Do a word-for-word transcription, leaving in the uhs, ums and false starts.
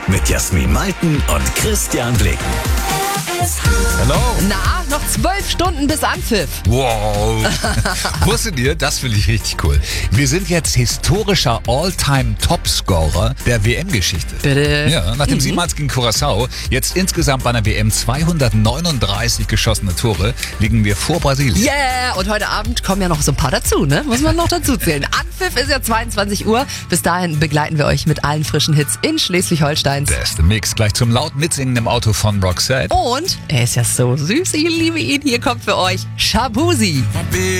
mit Jasmin Meiten und Christian Blegen. Hallo. Na, noch zwölf Stunden bis Anpfiff. Wow. Wusstet ihr, das finde ich richtig cool. Wir sind jetzt historischer All-Time-Topscorer der W M-Geschichte. Bitte. Ja, nach dem Mhm. Siebenmals gegen Curaçao, jetzt insgesamt bei einer W M zweihundertneununddreißig geschossene Tore, liegen wir vor Brasilien. Yeah! Und heute Abend kommen ja noch so ein paar dazu, ne? Muss man noch dazu zählen. Anpfiff ist ja zweiundzwanzig Uhr. Bis dahin begleiten wir euch mit allen frischen Hits in Schleswig-Holsteins. Beste Mix, gleich zum laut mitsingen im Auto von Roxette. Und er ist ja so süß, ich liebe ihn. Hier kommt für euch Shabuzi.